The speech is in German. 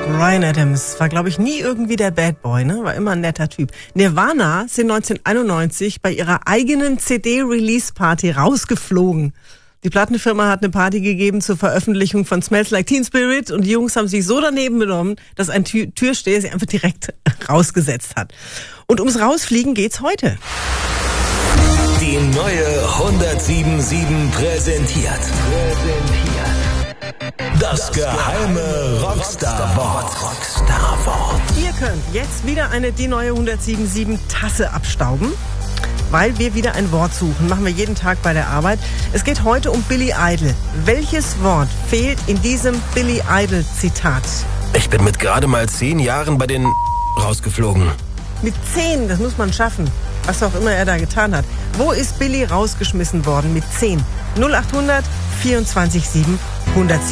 Bryan Adams war, glaube ich, nie irgendwie der Bad Boy, ne? War immer ein netter Typ. Nirvana sind 1991 bei ihrer eigenen CD-Release-Party rausgeflogen. Die Plattenfirma hat eine Party gegeben zur Veröffentlichung von Smells Like Teen Spirit und die Jungs haben sich so daneben benommen, dass ein Türsteher sie einfach direkt rausgesetzt hat. Und ums Rausfliegen geht's heute. Die neue 107.7 präsentiert. Das geheime Rockstar-Wort. Ihr könnt jetzt wieder eine Die neue 107.7 Tasse abstauben, weil wir wieder ein Wort suchen. Machen wir jeden Tag bei der Arbeit. Es geht heute um Billy Idol. Welches Wort fehlt in diesem Billy Idol-Zitat? Ich bin mit gerade mal 10 Jahren bei den rausgeflogen. Mit 10, das muss man schaffen. Was auch immer er da getan hat. Wo ist Billy rausgeschmissen worden mit 10? 0800 24 7 107.